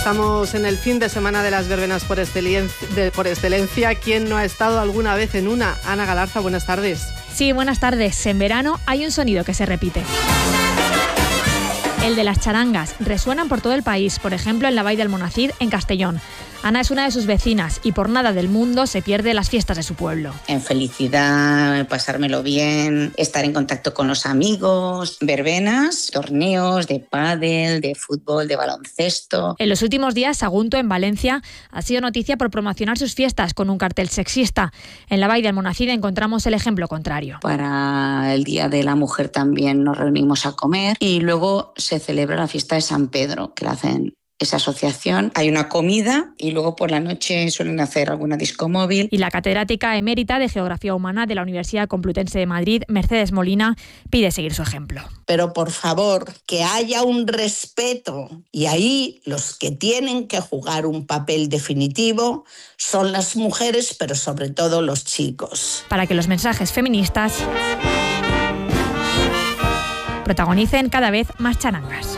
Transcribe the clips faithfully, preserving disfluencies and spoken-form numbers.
Estamos en el fin de semana de las verbenas por excelencia, de, por excelencia. ¿Quién no ha estado alguna vez en una? Ana Galarza, buenas tardes. Sí, buenas tardes. En verano hay un sonido que se repite. El de las charangas. Resuenan por todo el país, por ejemplo en la Vall d'Almonacid, en Castellón. Ana es una de sus vecinas y por nada del mundo se pierde las fiestas de su pueblo. En felicidad, pasármelo bien, estar en contacto con los amigos, verbenas, torneos de pádel, de fútbol, de baloncesto. En los últimos días, Sagunto, en Valencia, ha sido noticia por promocionar sus fiestas con un cartel sexista. En la Vall d'Almonacid encontramos el ejemplo contrario. Para el Día de la Mujer también nos reunimos a comer y luego se celebra la fiesta de San Pedro, que la hacen esa asociación. Hay una comida y luego por la noche suelen hacer alguna disco móvil. Y la catedrática emérita de Geografía Humana de la Universidad Complutense de Madrid, Mercedes Molina, pide seguir su ejemplo. Pero por favor, que haya un respeto. Y ahí los que tienen que jugar un papel definitivo son las mujeres, pero sobre todo los chicos. Para que los mensajes feministas protagonicen cada vez más charangas.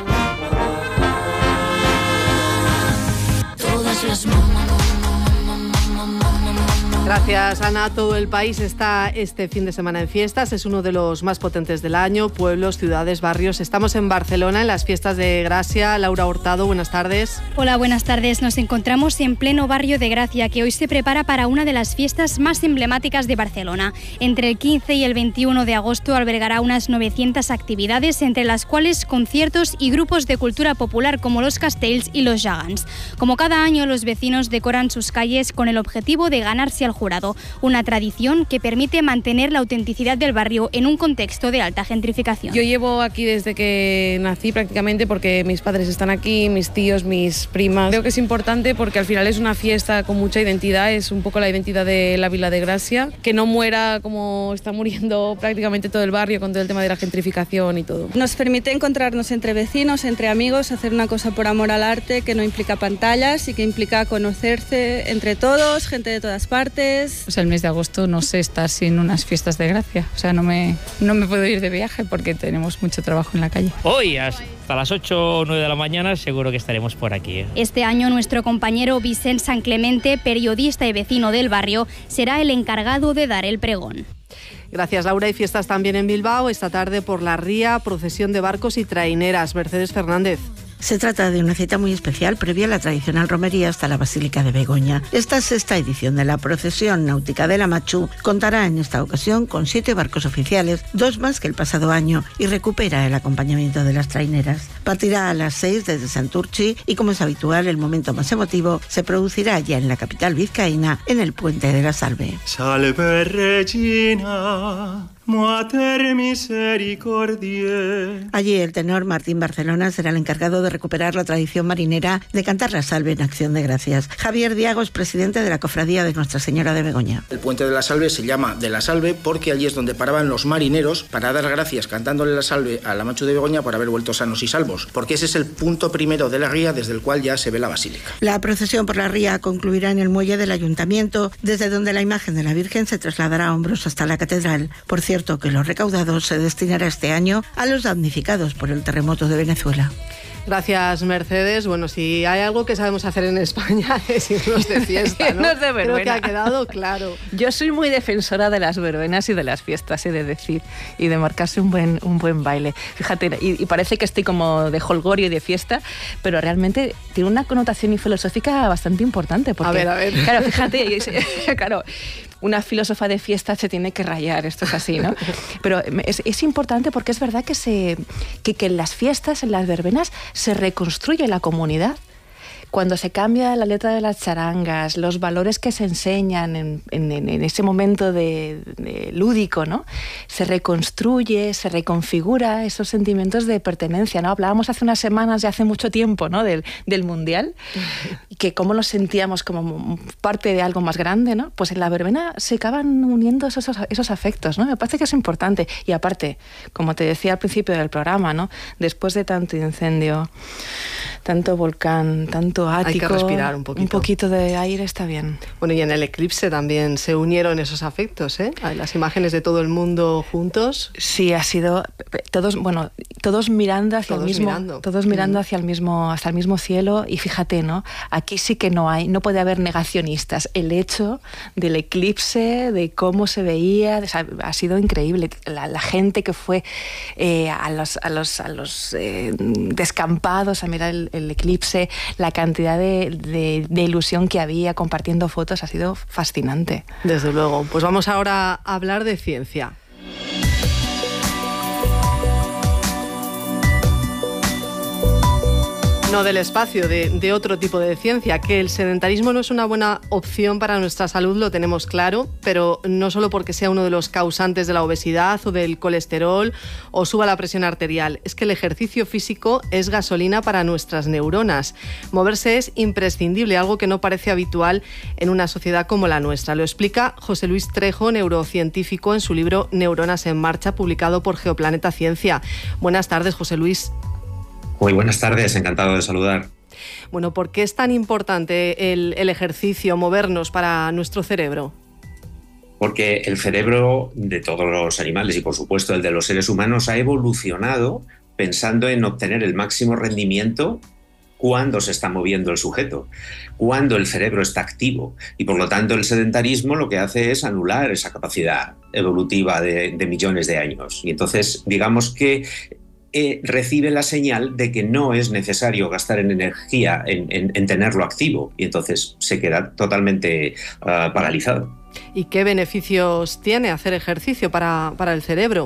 Gracias, Ana. Todo el país está este fin de semana en fiestas. Es uno de los más potentes del año. Pueblos, ciudades, barrios. Estamos en Barcelona, en las fiestas de Gracia. Laura Hurtado, buenas tardes. Hola, buenas tardes. Nos encontramos en pleno barrio de Gracia, que hoy se prepara para una de las fiestas más emblemáticas de Barcelona. Entre el quince y el veintiuno de agosto albergará unas novecientas actividades, entre las cuales conciertos y grupos de cultura popular como los Castells y los Gegants. Como cada año, los vecinos decoran sus calles con el objetivo de ganarse al jurado, una tradición que permite mantener la autenticidad del barrio en un contexto de alta gentrificación. Yo llevo aquí desde que nací prácticamente porque mis padres están aquí, mis tíos, mis primas. Creo que es importante porque al final es una fiesta con mucha identidad, es un poco la identidad de la Vila de Gracia, que no muera como está muriendo prácticamente todo el barrio con todo el tema de la gentrificación y todo. Nos permite encontrarnos entre vecinos, entre amigos, hacer una cosa por amor al arte que no implica pantallas y que implica conocerse entre todos, gente de todas partes. O sea, el mes de agosto no sé estar sin unas fiestas de Gracia. O sea, no me, no me puedo ir de viaje porque tenemos mucho trabajo en la calle. Hoy hasta las ocho o nueve de la mañana seguro que estaremos por aquí. ¿eh? Este año nuestro compañero Vicent San Clemente, periodista y vecino del barrio, será el encargado de dar el pregón. Gracias, Laura. Y fiestas también en Bilbao. Esta tarde por la ría, procesión de barcos y traineras. Mercedes Fernández. Se trata de una cita muy especial previa a la tradicional romería hasta la Basílica de Begoña. Esta sexta edición de la procesión náutica de la Machu contará en esta ocasión con siete barcos oficiales, dos más que el pasado año, y recupera el acompañamiento de las traineras. Partirá a las seis desde Santurchi y, como es habitual, el momento más emotivo se producirá ya en la capital vizcaína, en el Puente de la Salve. Salve Regina, Mater misericordiae. Allí el tenor Martín Barcelona será el encargado de recuperar la tradición marinera de cantar la salve en acción de gracias. Javier Diago es presidente de la Cofradía de Nuestra Señora de Begoña. El Puente de la Salve se llama de la Salve porque allí es donde paraban los marineros para dar gracias cantándole la salve a la Machu de Begoña por haber vuelto sanos y salvos, porque ese es el punto primero de la ría desde el cual ya se ve la basílica. La procesión por la ría concluirá en el muelle del Ayuntamiento, desde donde la imagen de la Virgen se trasladará a hombros hasta la catedral. Por cierto, que lo recaudado se destinará este año a los damnificados por el terremoto de Venezuela. Gracias, Mercedes. Bueno, si hay algo que sabemos hacer en España es irnos de fiesta, ¿no? Irnos de verbena. Creo que ha quedado claro. Yo soy muy defensora de las verbenas y de las fiestas, he de decir, y de marcarse un buen, un buen baile. Fíjate, y, y parece que estoy como de jolgorio y de fiesta, pero realmente tiene una connotación y filosófica bastante importante. Porque, a ver, a ver. Claro, fíjate, claro, una filósofa de fiesta se tiene que rayar, esto es así, ¿no? Pero es, es importante porque es verdad que, se, que, que en las fiestas, en las verbenas, se reconstruye la comunidad. Cuando se cambia la letra de las charangas, los valores que se enseñan en, en, en ese momento de, de lúdico, ¿no? Se reconstruye, se reconfigura esos sentimientos de pertenencia, ¿no? Hablábamos hace unas semanas, ya hace mucho tiempo, ¿no? Del, del Mundial, que cómo nos sentíamos como parte de algo más grande, ¿no? Pues en la verbena se acaban uniendo esos, esos afectos, ¿no? Me parece que es importante. Y aparte, como te decía al principio del programa, ¿no? Después de tanto incendio, tanto volcán, tanto ático... Hay que respirar un poquito. Un poquito de aire está bien. Bueno, y en el eclipse también se unieron esos afectos, ¿eh? Las imágenes de todo el mundo juntos. Sí, ha sido... Todos, bueno, todos mirando hacia todos el mismo... Mirando. Todos mirando hacia el mismo, hasta el mismo cielo. Y fíjate, ¿no? Aquí sí que no hay, no puede haber negacionistas. El hecho del eclipse, de cómo se veía, o sea, ha sido increíble. La, la gente que fue eh, a los, a los, a los eh, descampados a mirar el, el eclipse, la cantidad de, de, de ilusión que había compartiendo fotos, ha sido fascinante. Desde luego. Pues vamos ahora a hablar de ciencia. No del espacio, de, de otro tipo de ciencia. Que el sedentarismo no es una buena opción para nuestra salud, lo tenemos claro, pero no solo porque sea uno de los causantes de la obesidad o del colesterol o suba la presión arterial. Es que el ejercicio físico es gasolina para nuestras neuronas. Moverse es imprescindible, algo que no parece habitual en una sociedad como la nuestra. Lo explica José Luis Trejo, neurocientífico, en su libro Neuronas en Marcha, publicado por Geoplaneta Ciencia. Buenas tardes, José Luis. Muy buenas tardes, encantado de saludar. Bueno, ¿por qué es tan importante el, el ejercicio, movernos para nuestro cerebro? Porque el cerebro de todos los animales y por supuesto el de los seres humanos ha evolucionado pensando en obtener el máximo rendimiento cuando se está moviendo el sujeto, cuando el cerebro está activo. Y por lo tanto el sedentarismo lo que hace es anular esa capacidad evolutiva de, de millones de años. Y entonces digamos que Eh, recibe la señal de que no es necesario gastar en energía en, en, en tenerlo activo y entonces se queda totalmente uh, paralizado. ¿Y qué beneficios tiene hacer ejercicio para, para el cerebro?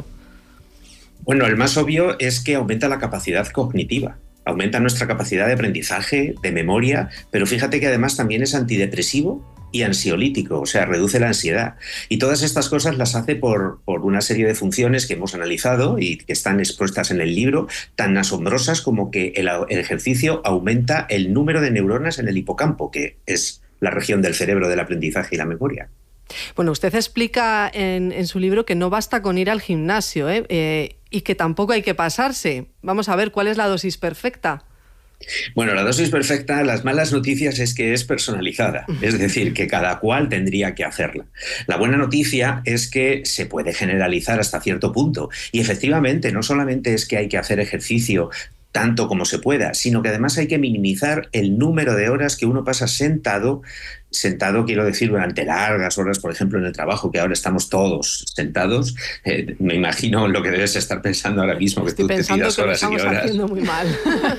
Bueno, el más obvio es que aumenta la capacidad cognitiva, aumenta nuestra capacidad de aprendizaje, de memoria, pero fíjate que además también es antidepresivo y ansiolítico, o sea, reduce la ansiedad. Y todas estas cosas las hace por, por una serie de funciones que hemos analizado y que están expuestas en el libro, tan asombrosas como que el, el ejercicio aumenta el número de neuronas en el hipocampo, que es la región del cerebro del aprendizaje y la memoria. Bueno, usted explica en, en su libro que no basta con ir al gimnasio, ¿eh? Eh, y que tampoco hay que pasarse. Vamos a ver, ¿cuál es la dosis perfecta? Bueno, la dosis perfecta, las malas noticias es que es personalizada, es decir, que cada cual tendría que hacerla. La buena noticia es que se puede generalizar hasta cierto punto y efectivamente no solamente es que hay que hacer ejercicio tanto como se pueda, sino que además hay que minimizar el número de horas que uno pasa sentado, sentado quiero decir durante largas horas, por ejemplo en el trabajo, que ahora estamos todos sentados. Eh, me imagino lo que debes estar pensando ahora mismo, que Estoy tú te tiras horas y horas. Estoy pensando que lo estamos haciendo muy mal.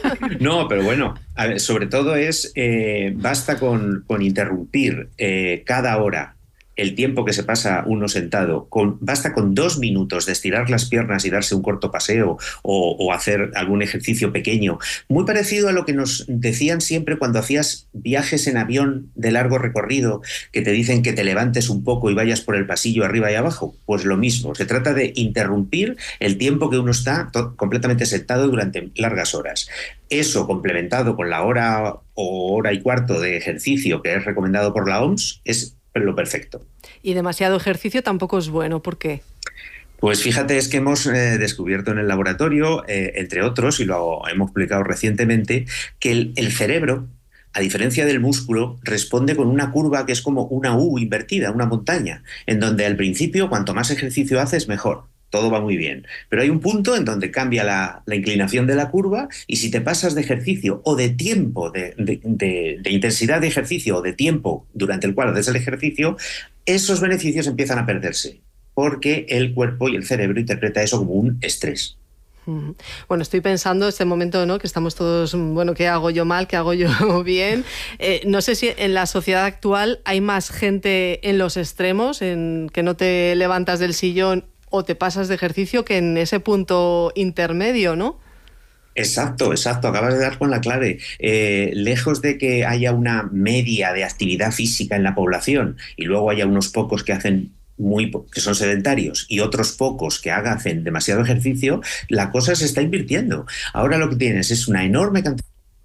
No, pero bueno, a ver, sobre todo es, eh, basta con, con interrumpir eh, cada hora el tiempo que se pasa uno sentado, con, basta con dos minutos de estirar las piernas y darse un corto paseo o, o hacer algún ejercicio pequeño, muy parecido a lo que nos decían siempre cuando hacías viajes en avión de largo recorrido, que te dicen que te levantes un poco y vayas por el pasillo arriba y abajo. Pues lo mismo, se trata de interrumpir el tiempo que uno está completamente sentado durante largas horas. Eso complementado con la hora o hora y cuarto de ejercicio que es recomendado por la O M S es lo perfecto. Y demasiado ejercicio tampoco es bueno, ¿por qué? Pues fíjate, es que hemos eh, descubierto en el laboratorio, eh, entre otros, y lo hemos publicado recientemente, que el, el cerebro, a diferencia del músculo, responde con una curva que es como una U invertida, una montaña, en donde al principio cuanto más ejercicio haces, mejor. Todo va muy bien. Pero hay un punto en donde cambia la, la inclinación de la curva y si te pasas de ejercicio o de tiempo, de, de, de, de intensidad de ejercicio o de tiempo durante el cual haces el ejercicio, esos beneficios empiezan a perderse porque el cuerpo y el cerebro interpreta eso como un estrés. Bueno, estoy pensando en este momento, ¿no?, que estamos todos, bueno, ¿qué hago yo mal? ¿Qué hago yo bien? Eh, no sé si en la sociedad actual hay más gente en los extremos, en que no te levantas del sillón o te pasas de ejercicio, que en ese punto intermedio, ¿no? Exacto, exacto, acabas de dar con la clave. Eh, lejos de que haya una media de actividad física en la población y luego haya unos pocos que hacen muy que son sedentarios y otros pocos que hacen demasiado ejercicio, la cosa se está invirtiendo. Ahora lo que tienes es una enorme cantidad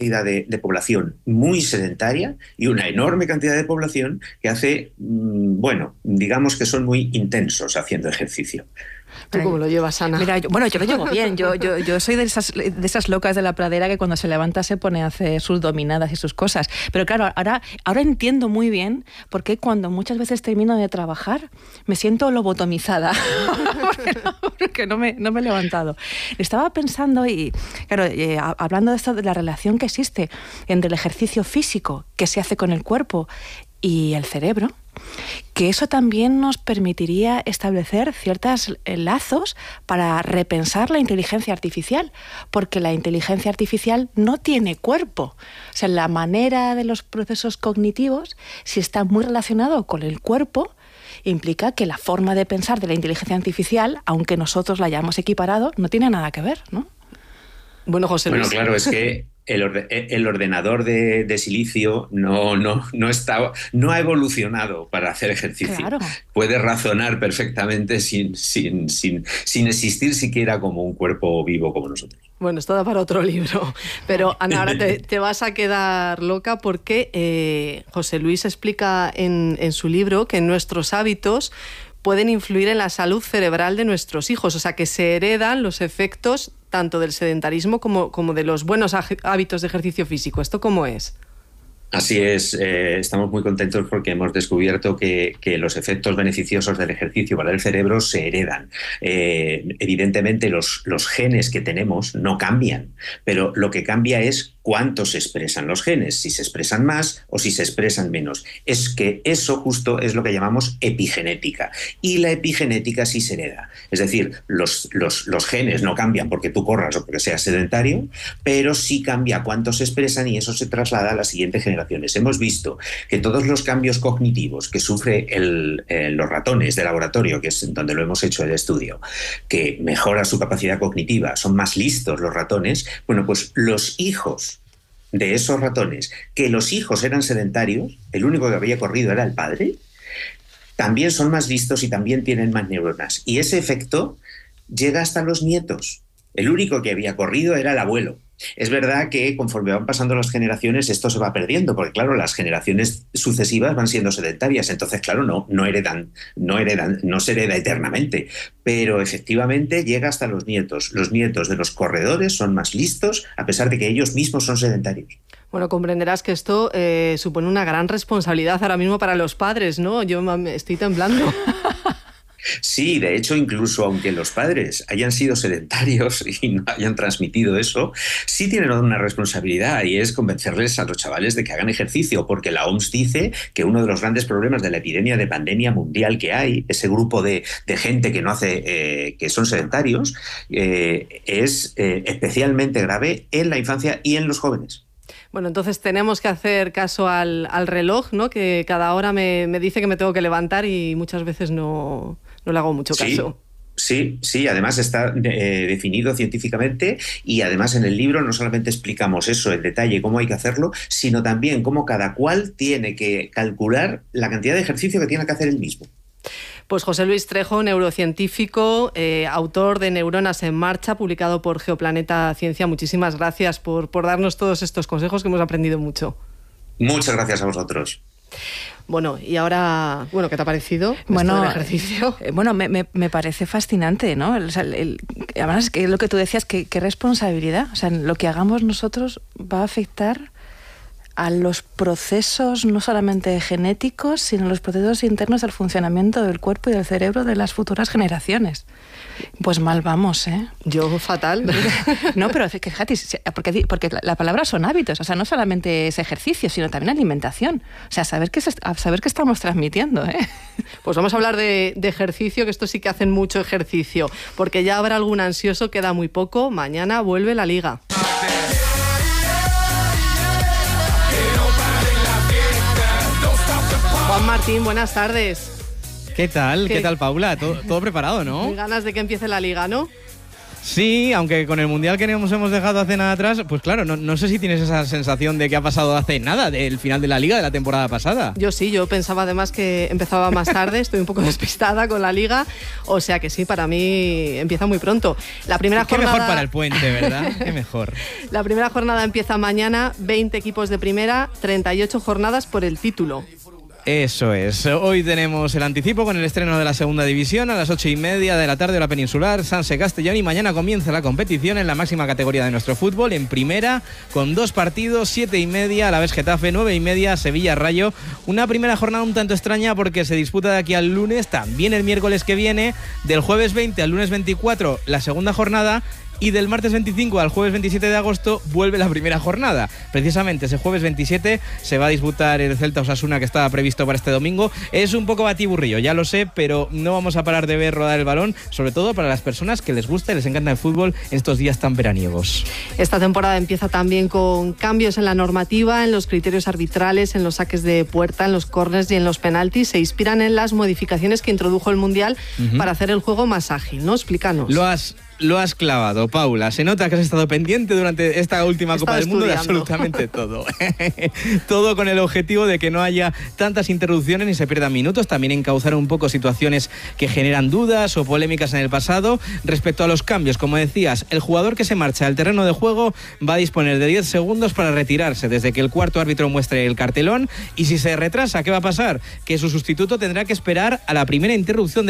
cantidad de, de población muy sedentaria y una enorme cantidad de población que hace, bueno, digamos que son muy intensos haciendo ejercicio. ¿Tú cómo lo llevas, Ana? Mira, yo, bueno, yo lo llevo bien. Yo, yo, yo soy de esas, de esas locas de la pradera que cuando se levanta se pone a hacer sus dominadas y sus cosas. Pero claro, ahora, ahora entiendo muy bien por qué cuando muchas veces termino de trabajar me siento lobotomizada. porque no, porque no, me, no me he levantado. Estaba pensando y, claro, eh, hablando de esto, de la relación que existe entre el ejercicio físico que se hace con el cuerpo y el cerebro, que eso también nos permitiría establecer ciertos lazos para repensar la inteligencia artificial, porque la inteligencia artificial no tiene cuerpo. O sea, la manera de los procesos cognitivos, si está muy relacionado con el cuerpo, implica que la forma de pensar de la inteligencia artificial, aunque nosotros la hayamos equiparado, no tiene nada que ver, ¿no? Bueno, José Luis. Bueno, claro, es que El, orde, el ordenador de, de silicio no, no, no, está, no ha evolucionado para hacer ejercicio. Claro. Puede razonar perfectamente sin, sin, sin, sin existir siquiera como un cuerpo vivo como nosotros. Bueno, esto da para otro libro. Pero, Ana, ahora te, te vas a quedar loca porque eh, José Luis explica en, en su libro que nuestros hábitos pueden influir en la salud cerebral de nuestros hijos, o sea, que se heredan los efectos tanto del sedentarismo como, como de los buenos hábitos de ejercicio físico. ¿Esto cómo es? Así es, eh, estamos muy contentos porque hemos descubierto que, que los efectos beneficiosos del ejercicio para el cerebro se heredan. Eh, evidentemente los, los genes que tenemos no cambian, pero lo que cambia es cuánto se expresan los genes, si se expresan más o si se expresan menos. Es que eso justo es lo que llamamos epigenética. Y la epigenética sí se hereda. Es decir, los, los, los genes no cambian porque tú corras o porque seas sedentario, pero sí cambia cuánto se expresan y eso se traslada a la siguiente generación. Hemos visto que todos los cambios cognitivos que sufren eh, los ratones de laboratorio, que es donde lo hemos hecho el estudio, que mejora su capacidad cognitiva, son más listos los ratones, bueno, pues los hijos de esos ratones, que los hijos eran sedentarios, el único que había corrido era el padre, también son más listos y también tienen más neuronas. Y ese efecto llega hasta los nietos. El único que había corrido era el abuelo. Es verdad que conforme van pasando las generaciones esto se va perdiendo, porque claro, las generaciones sucesivas van siendo sedentarias, entonces claro, no, no heredan, no heredan, no se hereda eternamente, pero efectivamente llega hasta los nietos. Los nietos de los corredores son más listos, a pesar de que ellos mismos son sedentarios. Bueno, comprenderás que esto eh, supone una gran responsabilidad ahora mismo para los padres, ¿no? Yo me estoy temblando. Sí, de hecho, incluso aunque los padres hayan sido sedentarios y no hayan transmitido eso, sí tienen una responsabilidad y es convencerles a los chavales de que hagan ejercicio, porque la O M S dice que uno de los grandes problemas de la epidemia de pandemia mundial que hay, ese grupo de, de gente que no hace, eh, que son sedentarios, eh, es eh, especialmente grave en la infancia y en los jóvenes. Bueno, entonces tenemos que hacer caso al, al reloj, ¿no? Que cada hora me, me dice que me tengo que levantar y muchas veces no, no le hago mucho caso. Sí, sí, sí, además está eh, definido científicamente y además en el libro no solamente explicamos eso en detalle, cómo hay que hacerlo, sino también cómo cada cual tiene que calcular la cantidad de ejercicio que tiene que hacer él mismo. Pues José Luis Trejo, neurocientífico, eh, autor de Neuronas en Marcha, publicado por Geoplaneta Ciencia. Muchísimas gracias por, por darnos todos estos consejos, que hemos aprendido mucho. Muchas gracias a vosotros. Bueno, y ahora, bueno, ¿qué te ha parecido bueno, esto del ejercicio? Eh, bueno, me, me, me parece fascinante, ¿no? El, el, el, además, que lo que tú decías, que, qué responsabilidad. O sea, lo que hagamos nosotros va a afectar a los procesos no solamente genéticos, sino los procesos internos del funcionamiento del cuerpo y del cerebro de las futuras generaciones. Pues mal vamos, ¿eh? Yo fatal. No, pero fíjate, porque, porque la palabra son hábitos, o sea, no solamente es ejercicio, sino también alimentación. O sea, saber qué, saber qué estamos transmitiendo, ¿eh? Pues vamos a hablar de, de ejercicio, que esto sí que hacen mucho ejercicio, porque ya habrá algún ansioso, queda muy poco. Mañana vuelve la Liga. Juan Martín, buenas tardes. ¿Qué tal? ¿Qué, ¿Qué tal, Paula? ¿Todo, todo preparado, no? Muy ganas de que empiece la Liga, ¿no? Sí, aunque con el Mundial que nos hemos dejado hace nada atrás, pues claro, no, no sé si tienes esa sensación de que ha pasado hace nada, del final de la Liga de la temporada pasada. Yo sí, yo pensaba además que empezaba más tarde, estoy un poco despistada con la Liga, o sea que sí, para mí empieza muy pronto. La primera Qué jornada... mejor para el puente, ¿verdad? Qué mejor. La primera jornada empieza mañana, veinte equipos de primera, treinta y ocho jornadas por el título. Eso es. Hoy tenemos el anticipo con el estreno de la segunda división a las ocho y media de la tarde, hora peninsular, Sanse Castellón, y mañana comienza la competición en la máxima categoría de nuestro fútbol, en primera, con dos partidos, siete y media, a la vez Getafe, nueve y media, Sevilla Rayo. Una primera jornada un tanto extraña porque se disputa de aquí al lunes, también el miércoles que viene, del jueves veinte al lunes veinticuatro, la segunda jornada. Y del martes veinticinco al jueves veintisiete de agosto vuelve la primera jornada. Precisamente ese jueves veintisiete se va a disputar el Celta Osasuna, que estaba previsto para este domingo. Es un poco batiburrillo, ya lo sé, pero no vamos a parar de ver rodar el balón, sobre todo para las personas que les gusta y les encanta el fútbol en estos días tan veraniegos. Esta temporada empieza también con cambios en la normativa, en los criterios arbitrales, en los saques de puerta, en los córners y en los penaltis. Se inspiran en las modificaciones que introdujo el Mundial uh-huh. para hacer el juego más ágil, ¿no? Explícanos. Lo has... Lo has clavado, Paula. Se nota que has estado pendiente durante esta última Copa del Mundo de absolutamente todo. Todo con el objetivo de que no haya tantas interrupciones ni se pierdan minutos. También encauzar un poco situaciones que generan dudas o polémicas en el pasado. Respecto a los cambios, como decías, el jugador que se marcha al terreno de juego va a disponer de diez segundos para retirarse desde que el cuarto árbitro muestre el cartelón. Y si se retrasa, ¿qué va a pasar? Que su sustituto tendrá que esperar a la primera interrupción de